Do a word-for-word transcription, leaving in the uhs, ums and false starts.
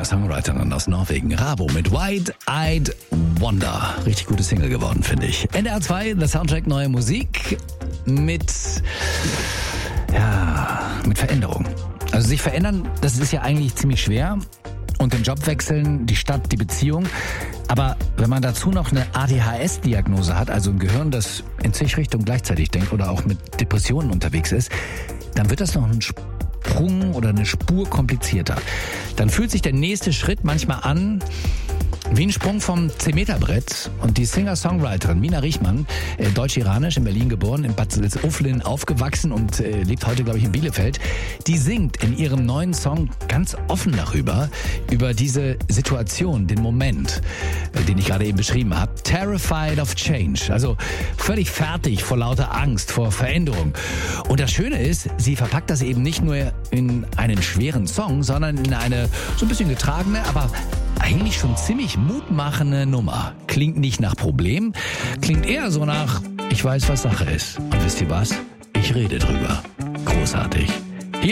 Singer-Songwriterin aus Norwegen, Rabo mit Wide-Eyed Wonder. Richtig gute Single geworden, finde ich. N D R zwei, The Soundtrack, neue Musik mit, ja, mit Veränderung. Also sich verändern, das ist ja eigentlich ziemlich schwer. Und den Job wechseln, die Stadt, die Beziehung. Aber wenn man dazu noch eine A D H S-Diagnose hat, also ein Gehirn, das in zig Richtungen gleichzeitig denkt oder auch mit Depressionen unterwegs ist, dann wird das noch ein Sprung oder eine Spur komplizierter. Dann fühlt sich der nächste Schritt manchmal an wie ein Sprung vom zehn-Meter-Brett. Und die Singer-Songwriterin Mina Riechmann, äh, deutsch-iranisch, in Berlin geboren, in Bad Salzuflen aufgewachsen und äh, lebt heute, glaube ich, in Bielefeld, die singt in ihrem neuen Song ganz offen darüber, über diese Situation, den Moment, äh, den ich gerade eben beschrieben habe. Terrified of Change, also völlig fertig vor lauter Angst, vor Veränderung. Und das Schöne ist, sie verpackt das eben nicht nur in einen schweren Song, sondern in eine so ein bisschen getragene, aber eigentlich schon ziemlich mutmachende Nummer. Klingt nicht nach Problem, klingt eher so nach, ich weiß, was Sache ist. Und wisst ihr was? Ich rede drüber. Großartig.